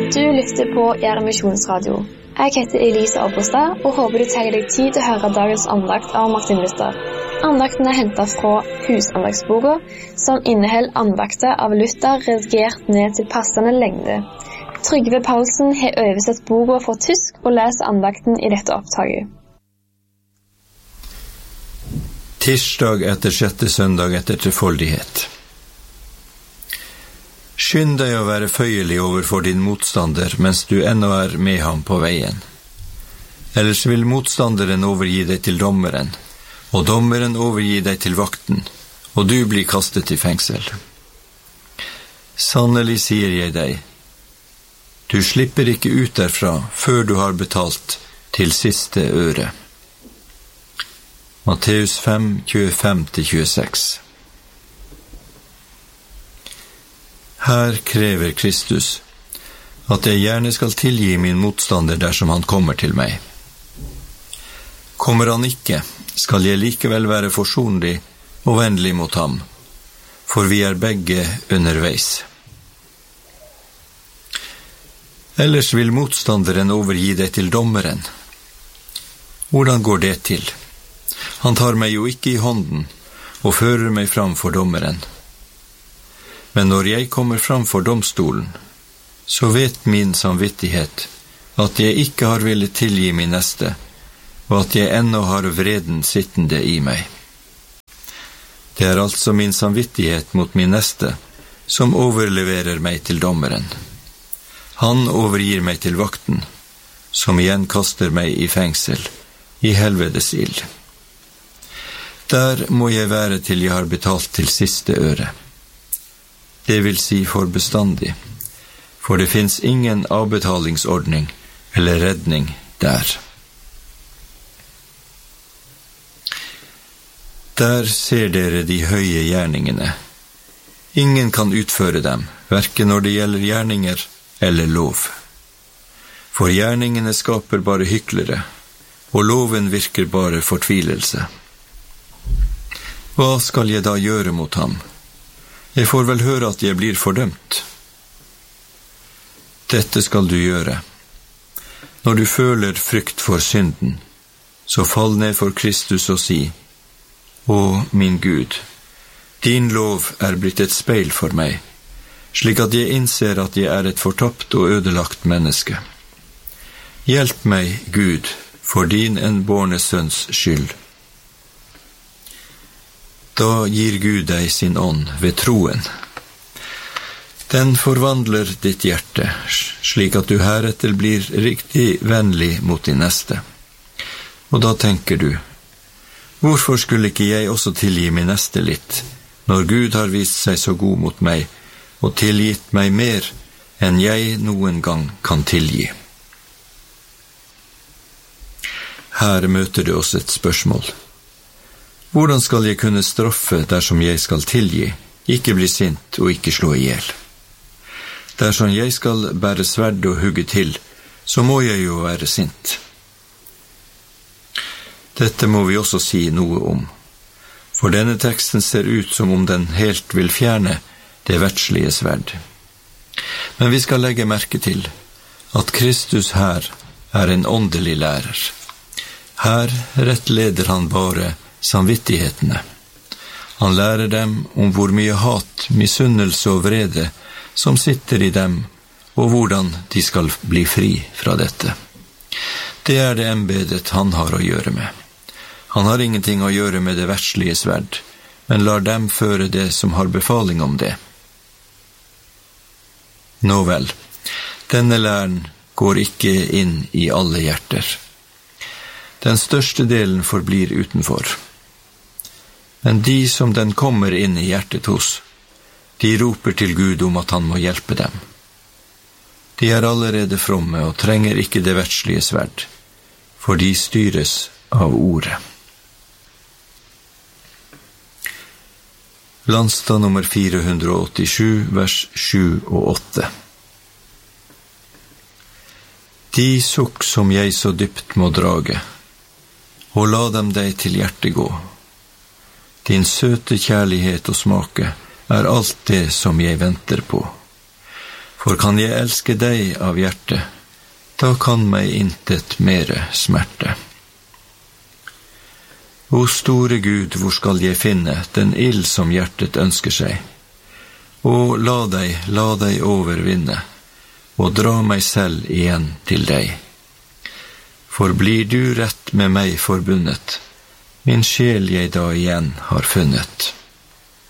Du lytter på Jæren Misjonsradio. Jeg heter Elise Abbestad og håper du tar deg tid til å høre dagens andakt av Martin Luther. Andakten er hentet fra Husandagsboka, som inneholder andakter av Luther redigert ned til passende lengde. Trygve Paulsen har oversett boka fra tysk og leser andakten i dette opptaket. Tirsdag etter 6. søndag etter trefoldighet. Skynd deg å være føyelig overfor din motstander mens du ennå er med ham på veien. Ellers vil motstanderen overgi deg til dommeren, og dommeren overgi deg til vakten, og du blir kastet i fengsel. Sannelig sier jeg deg, du slipper ikke ut derfra før du har betalt til siste øre. Matteus 5, 25-26. Her krever Kristus at jeg gjerne skal tilgi min motstander dersom han kommer til meg. Kommer han ikke, skal jeg likevel være forsonlig og vennlig mot ham, for vi er begge underveis. Ellers vil motstanderen overgi deg til dommeren. Hvordan går det til? Han tar meg jo ikke i hånden og fører meg fram for dommeren. Men når jeg kommer fram for domstolen, så vet min samvittighet at jeg ikke har villet tilgi min neste, og at jeg ennå har vreden sittende i meg. Det er altså min samvittighet mot min neste som overleverer meg til dommeren. Han overgir meg til vakten, som igjen kaster meg i fengsel, i helvetes ild. Der må jeg være til jeg har betalt til siste øre. Det vil si for bestandig, for det finnes ingen avbetalingsordning eller redning der. Der ser dere de høye gjerningene. Ingen kan utføre dem, hverken når det gjelder gjerninger eller lov. For gjerningene skaper bare hyklere, og loven virker bare fortvilelse. Hva skal jeg da gjøre mot ham? Jeg får vel høre at jeg blir fordømt. Dette skal du gjøre. Når du føler frykt for synden, så fall ned for Kristus og si, «Å, min Gud, din lov er blitt et speil for meg, slik at jeg innser at jeg er et fortapt og ødelagt menneske. Hjelp meg, Gud, for din enbårne sønns skyld.» Da gir Gud deg sin ånd ved troen. Den forvandler ditt hjerte, slik at du heretter blir riktig vennlig mot din neste. Og da tenker du, hvorfor skulle ikke jeg også tilgi min neste litt, når Gud har vist seg så god mot meg, og tilgitt meg mer enn jeg noen gang kan tilgi? Her møter du oss et spørsmål. Hvordan skal jeg kunne straffe dersom jeg skal tilgi, ikke bli sint og ikke slå ihjel? Dersom jeg skal bære sverd og hugge til, så må jeg jo være sint. Dette må vi også si noe om, for denne teksten ser ut som om den helt vil fjerne det verdslige sverd. Men vi skal legge merke til at Kristus her er en åndelig lærer. Her rettleder han bare samvittighetene. Han lærer dem om hvor mye hat, misunnelse og vrede som sitter i dem, og hvordan de skal bli fri fra dette. Det er det embedet han har å gjøre med. Han har ingenting å gjøre med det verdslige sverd, men lar dem føre det som har befaling om det. Nå vel, denne læren går ikke inn i alle hjerter. Den største delen forblir utenfor. Men de som den kommer inn i hjertet hos, de roper til Gud om at han må hjelpe dem. De er allerede fromme og trenger ikke det verdslige sverd, for de styres av ordet. Landstad nummer 487, vers 7 og 8. De sukk som jeg så dypt må drage, og la dem deg til hjertet gå. Din søte kjærlighet og smake er alt det som jeg venter på. For kan jeg elske deg av hjerte, da kan meg intet mere smerte. O store Gud, hvor skal jeg finne den ild som hjertet ønsker seg? Og la deg overvinne, og dra meg selv igjen til deg. For blir du rett med meg forbundet, min sjel jeg da igjen har funnet.